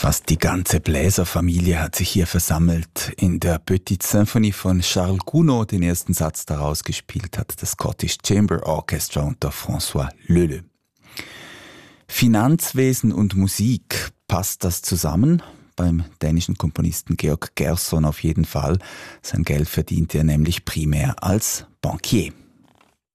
Fast die ganze Bläserfamilie hat sich hier versammelt. In der Petite Symphonie von Charles Gounod den ersten Satz daraus gespielt hat, das Scottish Chamber Orchestra unter François Leleux. Finanzwesen und Musik, passt das zusammen? Beim dänischen Komponisten Georg Gershon auf jeden Fall. Sein Geld verdiente er nämlich primär als Bankier.